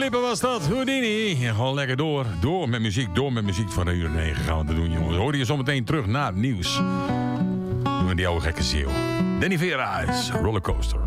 Lippen was dat, Houdini. En gewoon lekker door. Door met muziek. Van de uur 9 gaan we dat doen, jongens. Hoor je zometeen terug naar het nieuws. Doen we die oude gekke zeeuw. Danny Vera is Rollercoaster.